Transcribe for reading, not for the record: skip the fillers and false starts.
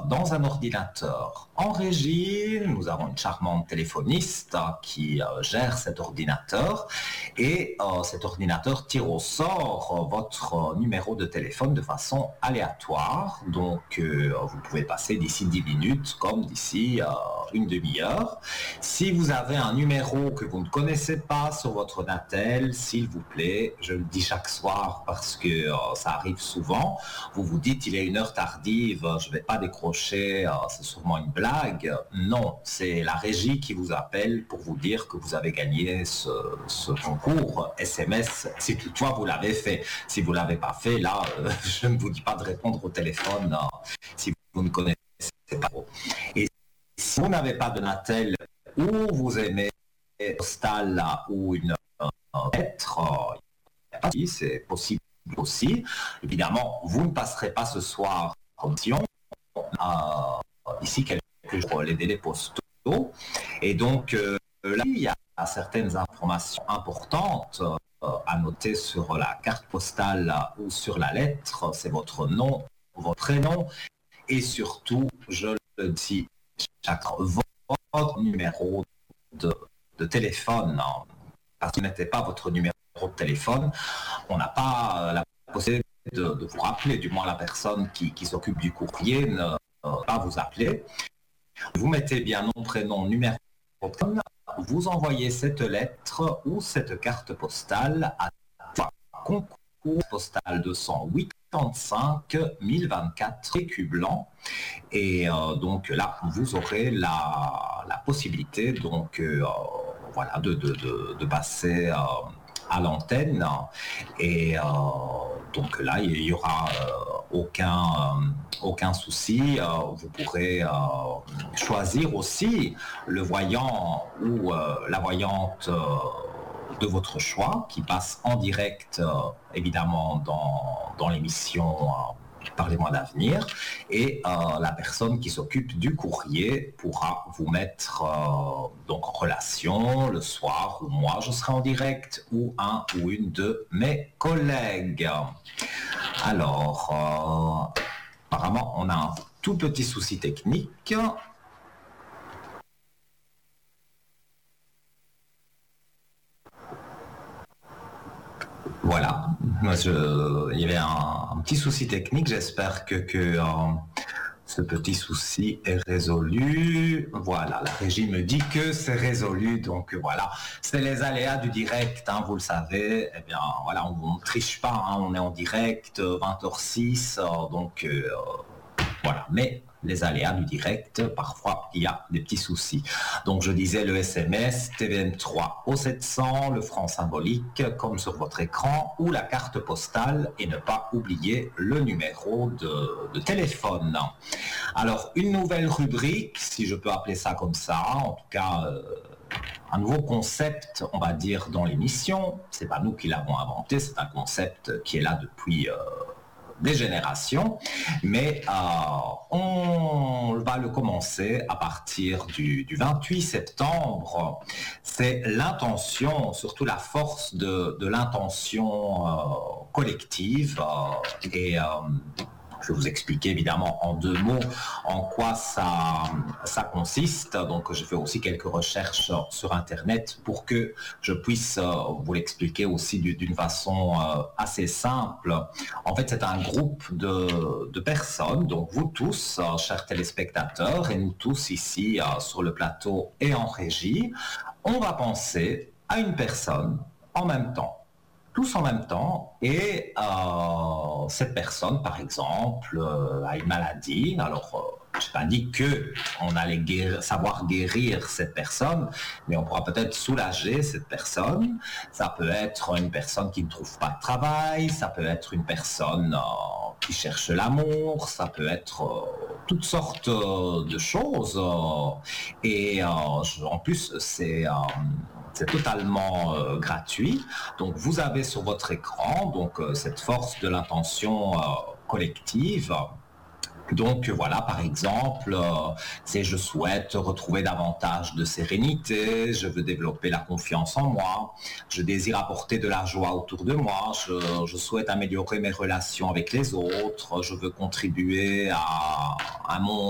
dans un ordinateur en régie. Nous avons une charmante téléphoniste qui gère cet ordinateur et cet ordinateur tire au sort votre numéro de téléphone de façon aléatoire. Donc vous pouvez passer d'ici 10 minutes comme d'ici une demi-heure. Si vous avez un numéro que vous ne connaissez pas sur votre Natel, s'il vous plaît, je le dis chaque soir parce que ça arrive souvent, vous vous dites il est une heure tardive, je ne vais pas décrocher, c'est sûrement une blague. Non, c'est la régie qui vous appelle pour vous dire que vous avez gagné ce concours SMS, si toutefois vous l'avez fait. Si vous ne l'avez pas fait, là, je ne vous dis pas de répondre au téléphone si vous ne connaissez pas. Et si vous n'avez pas de Natel ou vous aimez postal ou une lettre, c'est possible aussi. Évidemment, vous ne passerez pas ce soir en option. Ici, quelques jours, les délais postaux. Et donc, là, il y a certaines informations importantes à noter sur la carte postale ou sur la lettre. C'est votre nom, votre prénom et surtout, je le dis, votre numéro de téléphone. Parce que vous n'êtes pas votre numéro de téléphone, on n'a pas la possibilité de vous rappeler, du moins la personne qui s'occupe du courrier ne va pas vous appeler. Vous mettez bien nom, prénom, numéro de téléphone, vous envoyez cette lettre ou cette carte postale à concours postal 285 1024 Écu Blanc. Et donc là, vous aurez la possibilité donc, voilà, de passer à l'antenne. Et donc là, il n'y aura aucun souci. Vous pourrez choisir aussi le voyant ou la voyante de votre choix qui passe en direct, évidemment, dans l'émission Parlez-moi d'avenir, et la personne qui s'occupe du courrier pourra vous mettre donc en relation le soir où moi je serai en direct ou un ou une de mes collègues. Alors, apparemment on a un tout petit souci technique. Voilà, il y avait un petit souci technique, j'espère que ce petit souci est résolu. Voilà, la régie me dit que c'est résolu, donc voilà, c'est les aléas du direct, hein, vous le savez. Eh bien voilà, on ne triche pas, hein, on est en direct, 20h06, donc voilà, mais les aléas du direct, parfois il y a des petits soucis. Donc je disais le SMS, TVM3 au 700, le franc symbolique comme sur votre écran, ou la carte postale, et ne pas oublier le numéro de téléphone. Alors une nouvelle rubrique, si je peux appeler ça comme ça, en tout cas un nouveau concept, on va dire, dans l'émission. C'est pas nous qui l'avons inventé, c'est un concept qui est là depuis des générations, mais on va le commencer à partir du 28 septembre. C'est l'intention, surtout la force de l'intention collective, et je vais vous expliquer évidemment en 2 mots en quoi ça consiste. Donc j'ai fait aussi quelques recherches sur Internet pour que je puisse vous l'expliquer aussi d'une façon assez simple. En fait, c'est un groupe de personnes, donc vous tous, chers téléspectateurs, et nous tous ici sur le plateau et en régie, on va penser à une personne en même temps. Tous en même temps, et cette personne, par exemple, a une maladie. Alors, je n'ai pas dit qu'on allait savoir guérir cette personne, mais on pourra peut-être soulager cette personne. Ça peut être une personne qui ne trouve pas de travail, ça peut être une personne qui cherche l'amour, ça peut être toutes sortes de choses. Et en plus, c'est totalement gratuit. Donc vous avez sur votre écran donc cette force de l'intention collective. Donc voilà, par exemple, c'est je souhaite retrouver davantage de sérénité, je veux développer la confiance en moi, je désire apporter de la joie autour de moi, je souhaite améliorer mes relations avec les autres, je veux contribuer à mon